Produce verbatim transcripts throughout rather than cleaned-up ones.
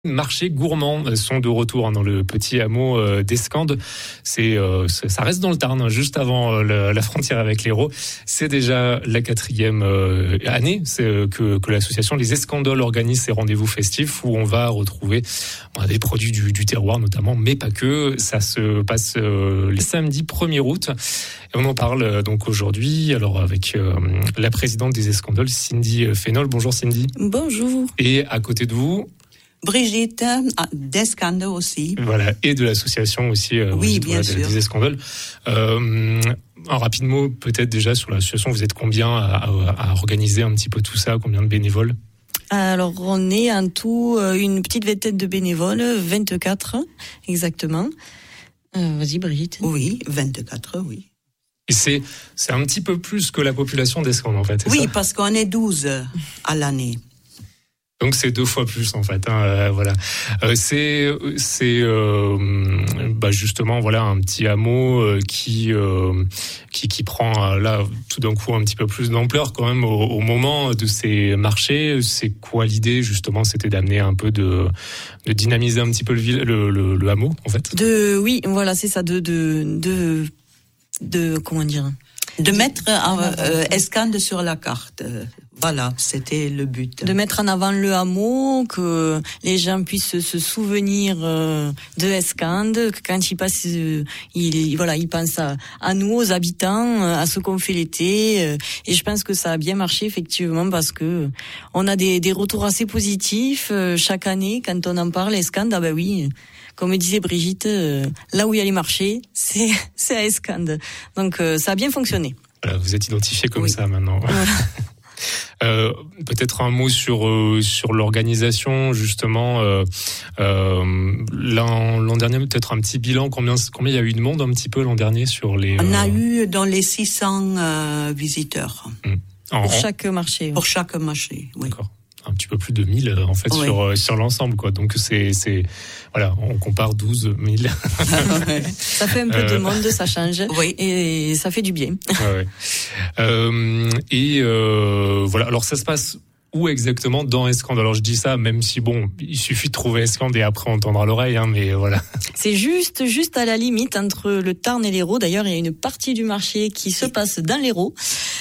Marchés gourmands sont de retour dans le petit hameau d'Escande. C'est, euh, ça reste dans le Tarn, juste avant la frontière avec l'Hérault. C'est déjà la quatrième année que, que l'association Les Escandoles organise ces rendez-vous festifs où on va retrouver des produits du, du terroir notamment, mais pas que. Ça se passe le samedi premier août. Et on en parle donc aujourd'hui, alors avec euh, la présidente des Escandoles, Cindy Fénol. Bonjour Cindy. Bonjour. Et à côté de vous, Brigitte d'Escande aussi. Voilà, et de l'association aussi. Euh, oui, dites, bien voilà, sûr. Des Escandoles. Euh, un rapide mot peut-être déjà sur l'association. Vous êtes combien à, à, à organiser un petit peu tout ça? Combien de bénévoles? Alors, on est en tout une petite vingtaine de bénévoles, vingt-quatre exactement. Euh, vas-y Brigitte. Oui, vingt-quatre, oui. Et c'est, c'est un petit peu plus que la population d'Escande en fait. Oui, ça parce qu'on est douze à l'année. Donc c'est deux fois plus en fait. Hein, euh, voilà. Euh, c'est c'est euh, bah justement voilà un petit hameau euh, qui euh, qui qui prend euh, là tout d'un coup un petit peu plus d'ampleur quand même au, au moment de ces marchés. C'est quoi l'idée justement? C'était d'amener un peu de de dynamiser un petit peu le le, le, le hameau en fait. De oui voilà c'est ça de de de de comment dire. De mettre euh, Escande sur la carte. Voilà, c'était le but. De mettre en avant le hameau, que les gens puissent se souvenir euh, de Escande, que quand ils passent, euh, ils, voilà, ils pensent à, à nous, aux habitants, à ce qu'on fait l'été. Euh, et je pense que ça a bien marché effectivement parce que on a des, des retours assez positifs euh, chaque année quand on en parle. Escande, ah ben oui. Comme disait Brigitte, euh, là où il y a les marchés, c'est, c'est à Escande. Donc euh, ça a bien fonctionné. Voilà, vous êtes identifié comme oui. ça maintenant. Voilà. Euh, peut-être un mot sur euh, sur l'organisation justement. Euh, euh, l'an, l'an dernier, peut-être un petit bilan. Combien combien il y a eu de monde un petit peu l'an dernier sur les. On a euh... eu dans les six cents euh, visiteurs. Mmh. En, pour chaque marché. Oui. Pour chaque marché. Oui. D'accord. Un petit peu plus de mille en fait oui. sur sur l'ensemble quoi. Donc c'est c'est voilà, on compare douze mille. Ça fait un peu euh, de monde, ça change oui. et ça fait du bien. Ouais, ouais. Euh, et euh, voilà, alors ça se passe où exactement dans Escande? Alors je dis ça même si bon, il suffit de trouver Escande et après on tendra l'oreille hein, mais voilà. C'est juste juste à la limite entre le Tarn et l'Hérault. D'ailleurs, il y a une partie du marché qui se passe dans l'Hérault.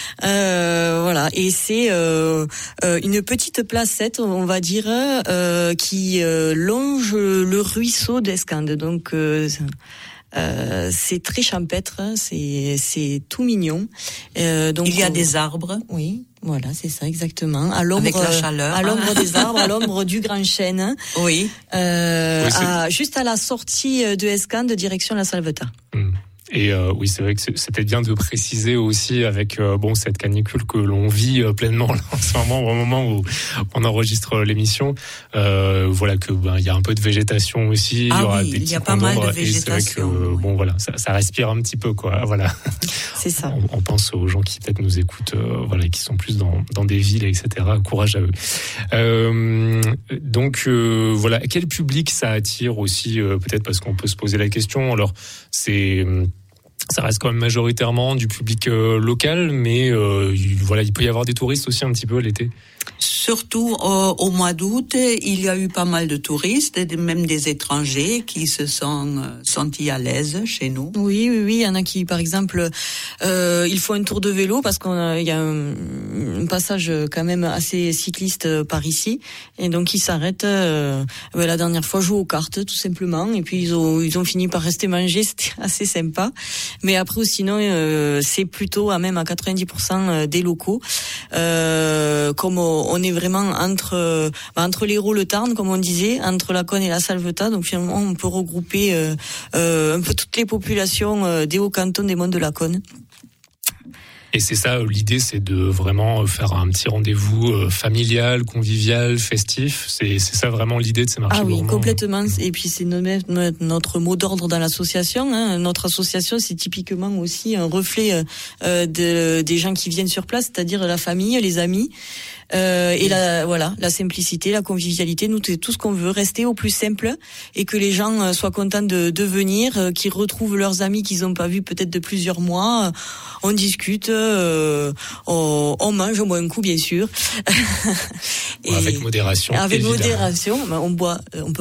Euh, voilà, et c'est euh, euh, une petite placette, on va dire, euh, qui euh, longe le ruisseau d'Escande. Donc euh, Euh, c'est très champêtre, c'est c'est tout mignon. Euh, donc il y a on, des arbres. Oui, voilà, c'est ça exactement. À l'ombre, avec la chaleur, à l'ombre des arbres, à l'ombre du Grand Chêne. Oui. Euh, oui à, juste à la sortie de Escande, direction la Salvetat. Mmh. Et euh, oui, c'est vrai que c'était bien de préciser aussi avec euh, bon cette canicule que l'on vit euh, pleinement là, en ce moment, au moment où on enregistre l'émission. Euh, voilà que ben il y a un peu de végétation aussi. Ah il y aura oui, des il petits y a pas mal de végétation. Et c'est vrai que oui. bon voilà, ça, ça respire un petit peu quoi. Voilà. C'est ça. On, on pense aux gens qui peut-être nous écoutent, euh, voilà, qui sont plus dans dans des villes, et cetera. Courage à eux. Euh, donc euh, voilà, quel public ça attire aussi euh, peut-être parce qu'on peut se poser la question. Alors c'est ça reste quand même majoritairement du public euh, local, mais euh, voilà, il peut y avoir des touristes aussi un petit peu l'été. Surtout euh, au mois d'août, il y a eu pas mal de touristes, et même des étrangers qui se sont euh, sentis à l'aise chez nous. Oui, oui, oui. Il y en a qui, par exemple, euh, ils font un tour de vélo parce qu'on a, il y a un, un passage quand même assez cycliste par ici, et donc ils s'arrêtent. Euh, la dernière fois, jouer aux cartes, tout simplement, et puis ils ont, ils ont fini par rester manger. C'était assez sympa. Mais après, sinon, euh, c'est plutôt à même à quatre-vingt-dix pour cent des locaux. Euh, comme on est vraiment entre bah, entre l'Hérault, le Tarn, comme on disait, entre la Cône et la Salvetat. Donc finalement, on peut regrouper euh, euh, un peu toutes les populations euh, des hauts cantons des monts de la Cône. Et c'est ça, l'idée, c'est de vraiment faire un petit rendez-vous euh, familial, convivial, festif. C'est, c'est ça vraiment l'idée de ces marchés. Ah oui, gourmands. complètement. Et puis c'est notre, notre mot d'ordre dans l'association. Hein. Notre association, c'est typiquement aussi un reflet euh, de, des gens qui viennent sur place, c'est-à-dire la famille, les amis. Euh, et la, voilà, la simplicité, la convivialité, nous, c'est tout ce qu'on veut, rester au plus simple et que les gens soient contents de, de venir, euh, qu'ils retrouvent leurs amis qu'ils n'ont pas vus peut-être de plusieurs mois. On discute, euh, on, on mange, on boit un coup, bien sûr. Et avec modération. Avec évidemment. modération, on boit, on peut